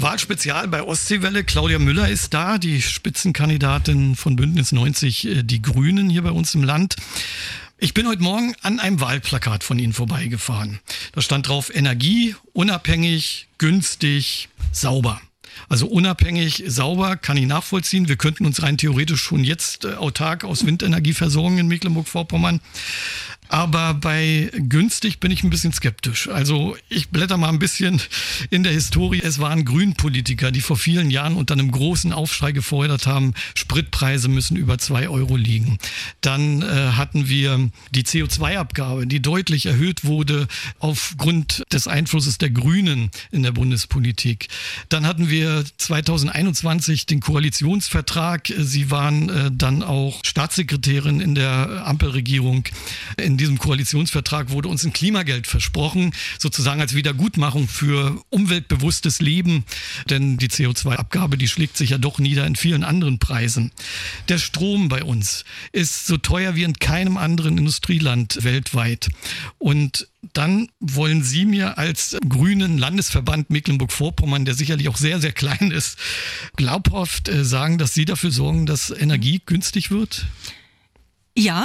Wahlspezial bei Ostseewelle. Claudia Müller ist da, die Spitzenkandidatin von Bündnis 90 Die Grünen hier bei uns im Land. Ich bin heute Morgen an einem Wahlplakat von Ihnen vorbeigefahren. Da stand drauf: Energie, unabhängig, günstig, sauber. Also unabhängig, sauber kann ich nachvollziehen. Wir könnten uns rein theoretisch schon jetzt autark aus Windenergie versorgen in Mecklenburg-Vorpommern. Aber bei günstig bin ich ein bisschen skeptisch. Also ich blätter mal ein bisschen in der Historie. Es waren Grünpolitiker, die vor vielen Jahren unter einem großen Aufschrei gefordert haben, Spritpreise müssen über 2 Euro liegen. Dann hatten wir die CO2-Abgabe, die deutlich erhöht wurde aufgrund des Einflusses der Grünen in der Bundespolitik. Dann hatten wir 2021 den Koalitionsvertrag. Sie waren dann auch Staatssekretärin in der Ampelregierung. In diesem Koalitionsvertrag wurde uns ein Klimageld versprochen, sozusagen als Wiedergutmachung für umweltbewusstes Leben. Denn die CO2-Abgabe, die schlägt sich ja doch nieder in vielen anderen Preisen. Der Strom bei uns ist so teuer wie in keinem anderen Industrieland weltweit. Und dann wollen Sie mir als grünen Landesverband Mecklenburg-Vorpommern, der sicherlich auch sehr, sehr klein ist, glaubhaft sagen, dass Sie dafür sorgen, dass Energie günstig wird? Ja,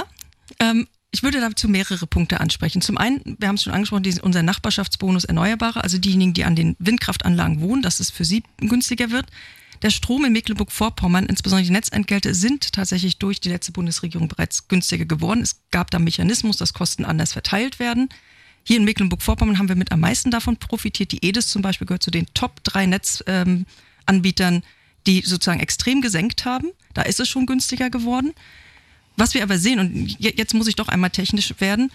ich würde dazu mehrere Punkte ansprechen. Zum einen, wir haben es schon angesprochen, unser Nachbarschaftsbonus Erneuerbare, also diejenigen, die an den Windkraftanlagen wohnen, dass es für sie günstiger wird. Der Strom in Mecklenburg-Vorpommern, insbesondere die Netzentgelte, sind tatsächlich durch die letzte Bundesregierung bereits günstiger geworden. Es gab da einen Mechanismus, dass Kosten anders verteilt werden. Hier in Mecklenburg-Vorpommern haben wir mit am meisten davon profitiert. Die EDIS zum Beispiel gehört zu den Top 3 Netzanbietern, die sozusagen extrem gesenkt haben. Da ist es schon günstiger geworden. Was wir aber sehen, und jetzt muss ich doch einmal technisch werden,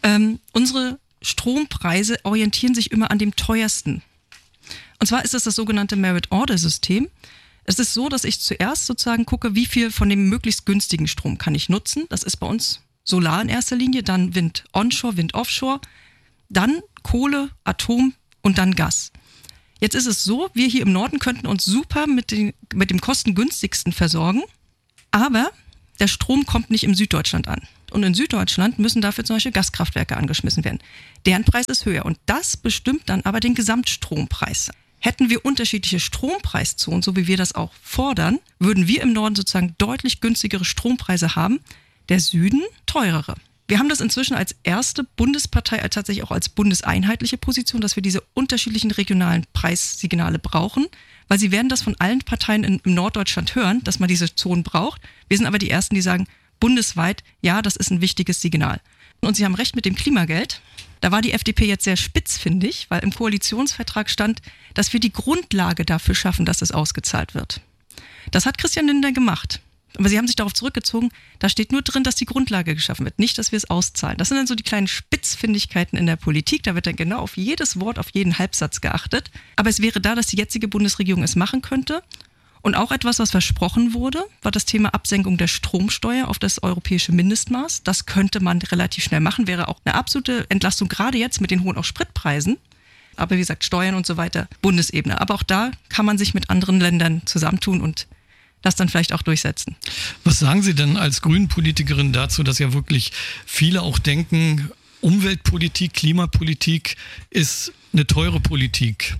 unsere Strompreise orientieren sich immer an dem teuersten. Und zwar ist das sogenannte Merit-Order-System. Es ist so, dass ich zuerst sozusagen gucke, wie viel von dem möglichst günstigen Strom kann ich nutzen. Das ist bei uns Solar in erster Linie, dann Wind onshore, Wind offshore, dann Kohle, Atom und dann Gas. Jetzt ist es so, wir hier im Norden könnten uns super mit dem kostengünstigsten versorgen, aber der Strom kommt nicht im Süddeutschland an. Und in Süddeutschland müssen dafür zum Beispiel Gaskraftwerke angeschmissen werden. Deren Preis ist höher und das bestimmt dann aber den Gesamtstrompreis. Hätten wir unterschiedliche Strompreiszonen, so wie wir das auch fordern, würden wir im Norden sozusagen deutlich günstigere Strompreise haben, der Süden teurere. Wir haben das inzwischen als erste Bundespartei tatsächlich auch als bundeseinheitliche Position, dass wir diese unterschiedlichen regionalen Preissignale brauchen, weil Sie werden das von allen Parteien im Norddeutschland hören, dass man diese Zonen braucht. Wir sind aber die Ersten, die sagen, bundesweit, ja, das ist ein wichtiges Signal. Und Sie haben recht mit dem Klimageld. Da war die FDP jetzt sehr spitzfindig, weil im Koalitionsvertrag stand, dass wir die Grundlage dafür schaffen, dass es ausgezahlt wird. Das hat Christian Lindner gemacht. Aber sie haben sich darauf zurückgezogen, da steht nur drin, dass die Grundlage geschaffen wird, nicht, dass wir es auszahlen. Das sind dann so die kleinen Spitzfindigkeiten in der Politik, da wird dann genau auf jedes Wort, auf jeden Halbsatz geachtet. Aber es wäre da, dass die jetzige Bundesregierung es machen könnte. Und auch etwas, was versprochen wurde, war das Thema Absenkung der Stromsteuer auf das europäische Mindestmaß. Das könnte man relativ schnell machen, wäre auch eine absolute Entlastung, gerade jetzt mit den hohen auch Spritpreisen. Aber wie gesagt, Steuern und so weiter, Bundesebene. Aber auch da kann man sich mit anderen Ländern zusammentun und das dann vielleicht auch durchsetzen. Was sagen Sie denn als Grünen-Politikerin dazu, dass ja wirklich viele auch denken, Umweltpolitik, Klimapolitik ist eine teure Politik?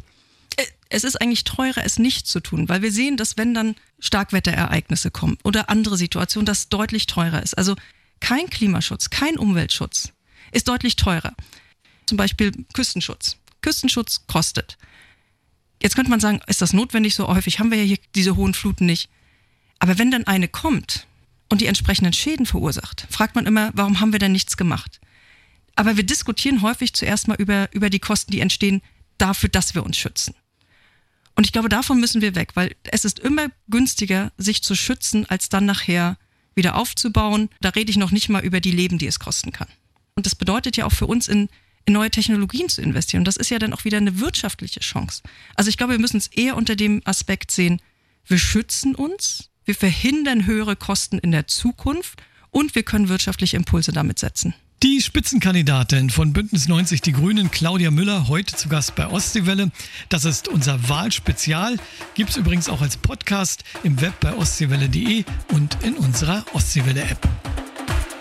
Es ist eigentlich teurer, es nicht zu tun, weil wir sehen, dass wenn dann Starkwetterereignisse kommen oder andere Situationen, das deutlich teurer ist. Also kein Klimaschutz, kein Umweltschutz ist deutlich teurer. Zum Beispiel Küstenschutz. Küstenschutz kostet. Jetzt könnte man sagen, ist das notwendig? So häufig haben wir ja hier diese hohen Fluten nicht. Aber wenn dann eine kommt und die entsprechenden Schäden verursacht, fragt man immer, warum haben wir denn nichts gemacht? Aber wir diskutieren häufig zuerst mal über die Kosten, die entstehen, dafür, dass wir uns schützen. Und ich glaube, davon müssen wir weg, weil es ist immer günstiger, sich zu schützen, als dann nachher wieder aufzubauen. Da rede ich noch nicht mal über die Leben, die es kosten kann. Und das bedeutet ja auch für uns, in neue Technologien zu investieren. Und das ist ja dann auch wieder eine wirtschaftliche Chance. Also ich glaube, wir müssen es eher unter dem Aspekt sehen, wir schützen uns, wir verhindern höhere Kosten in der Zukunft und wir können wirtschaftliche Impulse damit setzen. Die Spitzenkandidatin von Bündnis 90 Die Grünen, Claudia Müller, heute zu Gast bei Ostseewelle. Das ist unser Wahlspezial. Gibt es übrigens auch als Podcast im Web bei ostseewelle.de und in unserer Ostseewelle-App.